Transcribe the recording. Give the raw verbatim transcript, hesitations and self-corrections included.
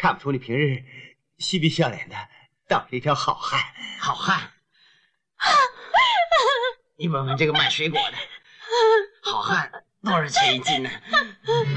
看不出你平日嬉皮笑脸的，倒是一条好汉。 好汉，你闻闻这个卖水果的，好汉多少钱一斤呢？